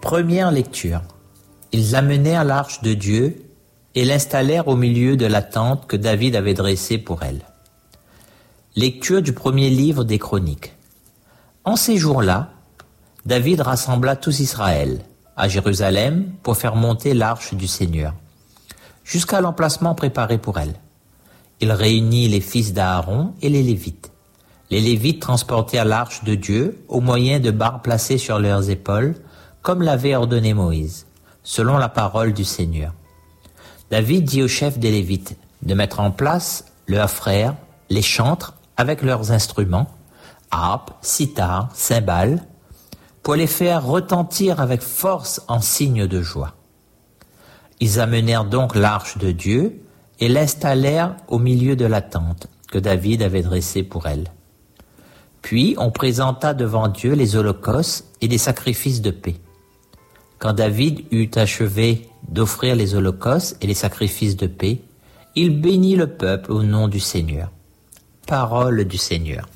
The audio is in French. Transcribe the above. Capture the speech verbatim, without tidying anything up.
Première lecture. Ils amenèrent l'arche de Dieu et l'installèrent au milieu de la tente que David avait dressée pour elle. Lecture du premier livre des Chroniques. En ces jours-là, David rassembla tous Israël à Jérusalem pour faire monter l'arche du Seigneur, jusqu'à l'emplacement préparé pour elle. Il réunit les fils d'Aaron et les Lévites. Les Lévites transportèrent l'arche de Dieu au moyen de barres placées sur leurs épaules, comme l'avait ordonné Moïse, selon la parole du Seigneur. David dit au chef des Lévites de mettre en place leurs frères, les chantres, avec leurs instruments, harpes, sithars, cymbales, pour les faire retentir avec force en signe de joie. Ils amenèrent donc l'arche de Dieu et l'installèrent au milieu de la tente que David avait dressée pour elle. Puis on présenta devant Dieu les holocaustes et les sacrifices de paix. Quand David eut achevé d'offrir les holocaustes et les sacrifices de paix, il bénit le peuple au nom du Seigneur. Parole du Seigneur.